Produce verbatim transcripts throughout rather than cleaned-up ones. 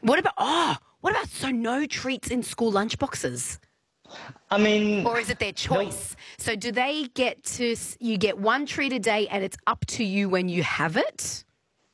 What about, oh, what about, so no treats in school lunchboxes? I mean... Or is it their choice? So do they get to, you get one treat a day and it's up to you when you have it?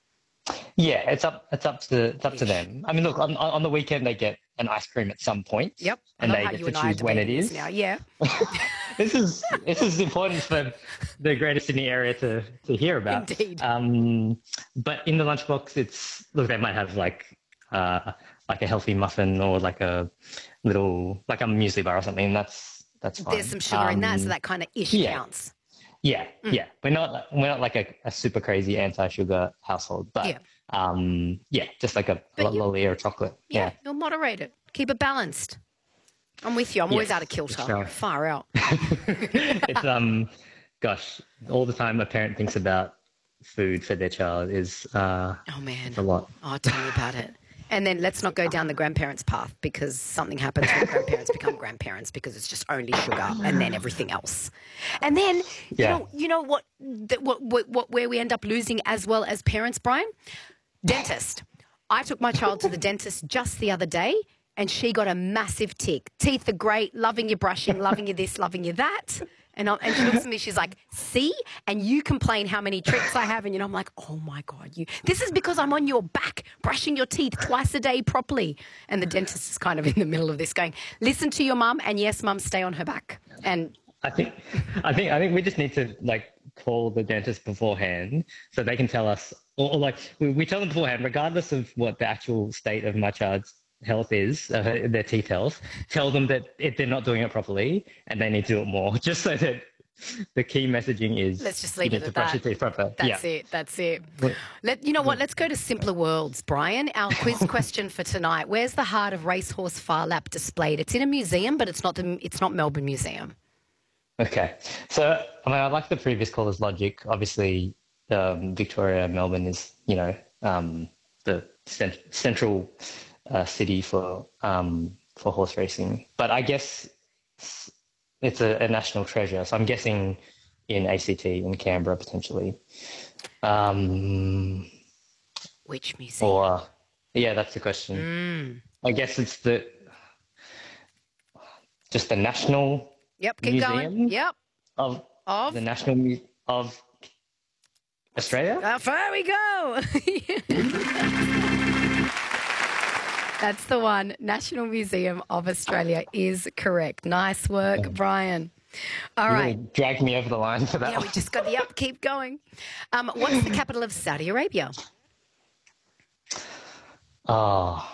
Yeah, it's up It's up to it's up to them. I mean, look, on, on the weekend they get an ice cream at some point. Yep. I And love they how get you to and I are choose when it debating this is. now. Yeah. This is this is important for the Greater Sydney area to, to hear about. Indeed. Um, but in the lunchbox, it's look, they might have like uh, like a healthy muffin or like a little like a muesli bar or something. That's that's fine. There's some sugar um, in that, so that kind of ish yeah. counts. Yeah, mm. yeah. We're not we're not like a, a super crazy anti-sugar household, but yeah, um, yeah just like a, a lolly or chocolate. Yeah, yeah, you'll moderate it. Keep it balanced. I'm with you. I'm yes, always out of kilter. Sure. Far out. It's um, gosh, all the time a parent thinks about food for their child is uh, oh man, it's a lot. Oh, tell me about it. And then let's not go down the grandparents' path because something happens when grandparents become grandparents because it's just only sugar and then everything else. And then, you yeah. know, you know what, what, what, what, where we end up losing as well as parents, Brian? Dentist. I took my child to the dentist just the other day and she got a massive tick. Teeth are great, loving your brushing, loving you this, loving you that. And, I'm, and she looks at me, she's like, see? And you complain how many tricks I have. And, you know, I'm like, oh, my God. you. This is because I'm on your back brushing your teeth twice a day properly. And the dentist is kind of in the middle of this going, listen to your mum. And, yes, mum, stay on her back. And I think I think, I think we just need to, like, call the dentist beforehand so they can tell us, or, or like, we, we tell them beforehand, regardless of what the actual state of my child's health is, uh, their teeth health, tell them that if they're not doing it properly and they need to do it more, just so that the key messaging is let's just leave you it need at to brush that. your teeth proper. That's yeah. it. That's it. Let you know what? Let's go to simpler worlds, Brian. Our quiz question for tonight: where's the heart of Racehorse Phar Lap displayed? It's in a museum, but it's not the. It's not Melbourne Museum. Okay, so I mean, I like the previous caller's logic. Obviously, um, Victoria, Melbourne is you know um, the cent- central. Uh, city for um, for horse racing, but I guess it's a, a national treasure. So I'm guessing in A C T in Canberra potentially. Um, Which museum? Or yeah, that's the question. Mm. I guess it's the just the National Yep, keep Museum going. Yep. of of the National Mu- of Australia. Uh, there we go. That's the one. National Museum of Australia is correct. Nice work, yeah. Brian. All you right. Really dragged me over the line for that Yeah, one. we just got the up. Keep going. Um, what's the capital of Saudi Arabia? Oh,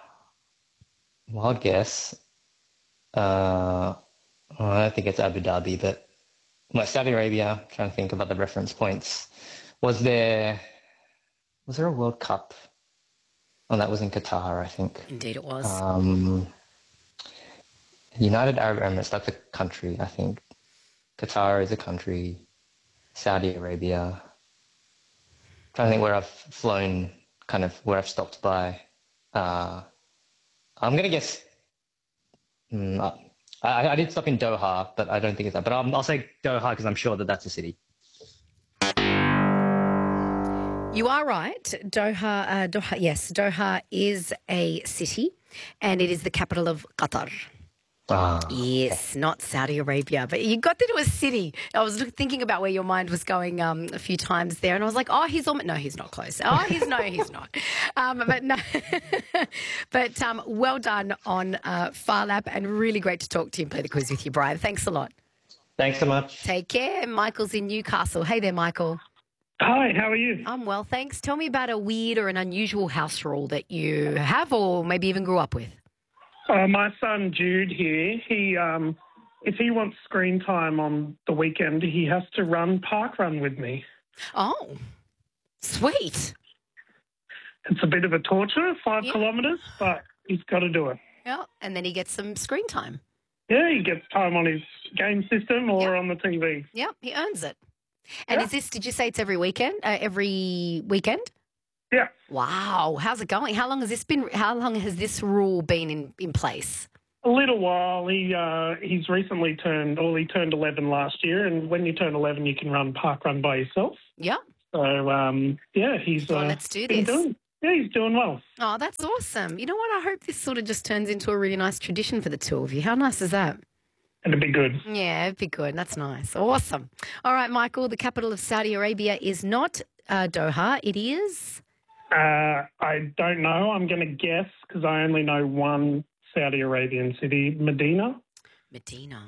wild guess. Uh, well, I don't think it's Abu Dhabi, but well, Saudi Arabia. I'm trying to think about the reference points. Was there was there a World Cup? Oh, that was in Qatar, I think. Indeed it was. Um, United Arab Emirates, that's a country, I think. Qatar is a country. Saudi Arabia. I'm trying to think where I've flown, kind of where I've stopped by. Uh, I'm going to guess... Mm, I, I did stop in Doha, but I don't think it's that. But I'll, I'll say Doha because I'm sure that that's a city. You are right. Doha, uh, Doha, yes, Doha is a city and it is the capital of Qatar. Ah, yes, okay. Not Saudi Arabia, but you got into a city. I was thinking about where your mind was going um, a few times there and I was like, oh, he's almost, no, he's not close. Oh, he's, no, he's not. Um, but no, but um, well done on uh, Phar Lap and really great to talk to you and play the quiz with you, Brian. Thanks a lot. Thanks so much. Take care. Michael's in Newcastle. Hey there, Michael. Hi, how are you? I'm well, thanks. Tell me about a weird or an unusual house rule that you have or maybe even grew up with. Uh, my son Jude here, he um, if he wants screen time on the weekend, he has to run park run with me. Oh, sweet. It's a bit of a torture, five yeah. kilometres, but he's got to do it. Yeah, and then he gets some screen time. Yeah, he gets time on his game system or yep. on the T V. Yep, he earns it. And yeah. is this, did you say it's every weekend, uh, every weekend? Yeah. Wow. How's it going? How long has this been, how long has this rule been in, in place? A little while. He uh, He's recently turned, or he turned eleven last year, and when you turn eleven, you can run park run by yourself. Yeah. So, um, yeah, he's well, uh, let's do been this. doing. Yeah, he's doing well. Oh, that's awesome. You know what? I hope this sort of just turns into a really nice tradition for the two of you. How nice is that? It'll be good. Yeah, it'd be good. That's nice. Awesome. All right, Michael, the capital of Saudi Arabia is not uh, Doha. It is? Uh, I don't know. I'm going to guess because I only know one Saudi Arabian city, Medina. Medina.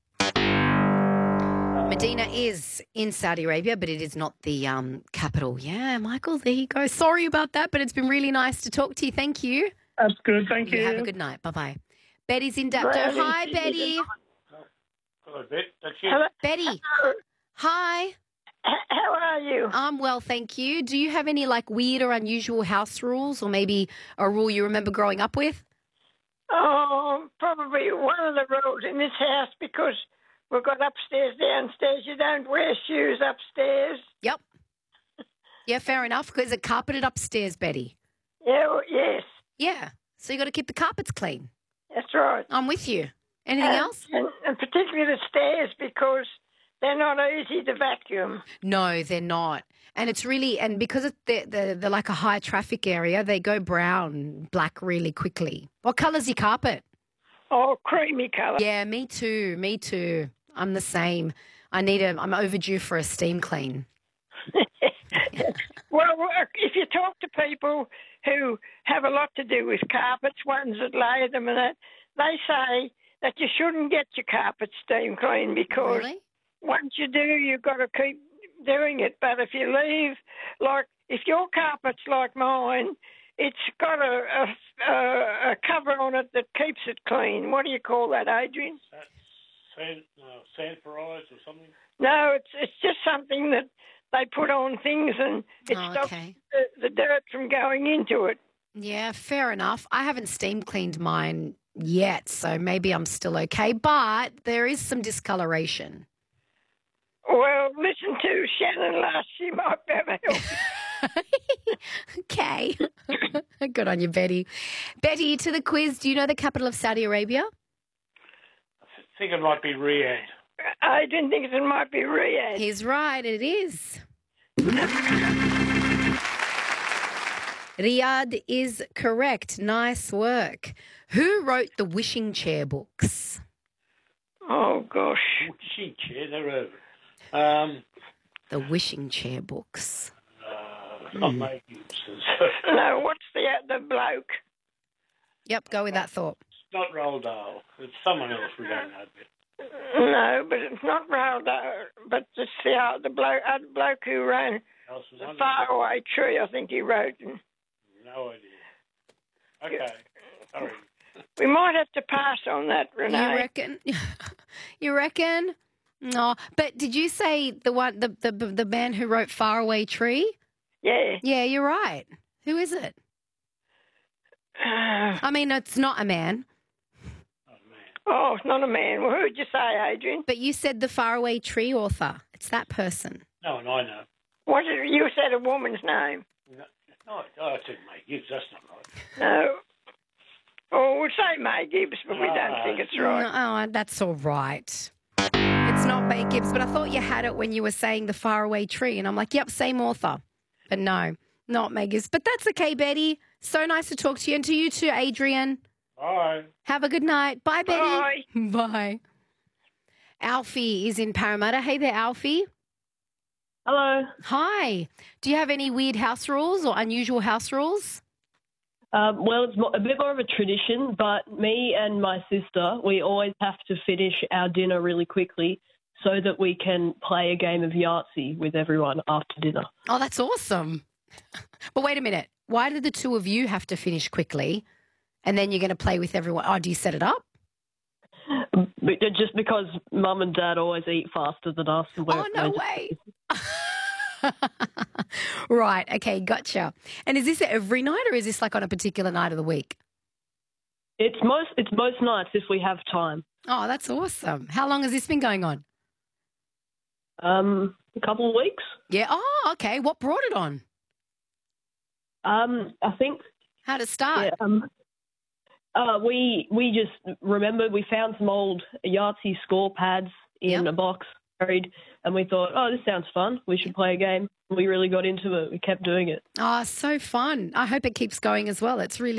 Medina is in Saudi Arabia, but it is not the um, capital. Yeah, Michael, there you go. Sorry about that, but it's been really nice to talk to you. Thank you. That's good. Thank you. You have a good night. Bye-bye. Betty's in Dapto. Hi, Betty. Hello, Bet. That's you. Hello. Betty. Hello. Hi. H- How are you? I'm well, thank you. Do you have any like weird or unusual house rules or maybe a rule you remember growing up with? Oh, probably one of the rules in this house because we've got upstairs, downstairs. You don't wear shoes upstairs. Yep. Yeah, fair enough. Because it's carpeted upstairs, Betty. Yeah, well, yes, Yeah. So you got to keep the carpets clean. that's right. I'm with you. Anything And- else? And, and particularly the stairs because they're not easy to vacuum. No, they're not. And it's really, and because it, they're, they're, they're like a high traffic area, they go brown, black really quickly. What colour's your carpet? Oh, creamy colour. Yeah, me too. Me too. I'm the same. I need a, I'm overdue for a steam clean. Well, if you talk to people who have a lot to do with carpets, ones that lay them and that, they say that you shouldn't get your carpet steam clean because Really? once you do, you've got to keep doing it. But if you leave, like, if your carpet's like mine, it's got a, a, a, a cover on it that keeps it clean. What do you call that, Adrian? Sand, uh, sand peroxide or something? No, it's it's just something that they put on things and it Oh, stops okay. the, the dirt from going into it. Yeah, fair enough. I haven't steam cleaned mine yet, so maybe I'm still okay, but there is some discoloration. Well, listen to Shannon last. She might be able to help. Okay. Good on you, Betty. Betty, to the quiz, do you know the capital of Saudi Arabia? I think it might be Riyadh. Adrian thinks it might be Riyadh. He's right, it is. Riyadh is correct. Nice work. Who wrote the Wishing Chair books? Oh, gosh. She chair, they're over. Um, The Wishing Chair books. uh, not May Gibson. No, what's the the bloke? Yep, go with that thought. It's not Roald Dahl. It's someone else we don't know. But No, but it's not Raldo, but it's the, uh, the bloke, uh, bloke who ran else was the on Faraway Tree, I think he wrote. And No idea. Okay. Sorry. we might have to pass on that, You Renee. reckon? You reckon? No, but did you say the one, the, the the man who wrote Faraway Tree? Yeah. Yeah, you're right. Who is it? Uh, I mean, it's not a man, Oh, man. oh, it's not a man. Well, who'd you say, Adrian? but you said the Faraway Tree author. It's that person. No, and I know. What did you said a woman's name? No, no oh, I said May Gibbs. That's not right. No. Oh, we'll say May Gibbs, but we don't Ah. think it's right. No, oh, that's all right. It's not May Gibbs, but I thought you had it when you were saying the Faraway Tree, and I'm like, yep, same author. But no, not May Gibbs. But that's okay, Betty. So nice to talk to you, and to you too, Adrian. Bye. Have a good night. Bye, Betty. Bye. Bye. Alfie is in Parramatta. Hey there, Alfie. Hello. Hi. Do you have any weird house rules or unusual house rules? Um, well, it's mo- a bit more of a tradition, but me and my sister, we always have to finish our dinner really quickly so that we can play a game of Yahtzee with everyone after dinner. Oh, that's awesome. But wait a minute. Why do the two of you have to finish quickly and then you're going to play with everyone? Oh, do you set it up? But just because mum and dad always eat faster than us. and we're- Oh, no we're- way. Right. Okay. Gotcha. And is this every night or is this like on a particular night of the week? It's most it's most nights if we have time. Oh, that's awesome. How long has this been going on? Um, a couple of weeks. Yeah. Oh, okay. What brought it on? Um, I think How to start? yeah, um, uh, we we just remembered we found some old Yahtzee score pads in Yep. a box buried, and we thought, oh, this sounds fun. We should play a game. We really got into it. We kept doing it. Oh, so fun. I hope it keeps going as well. It's really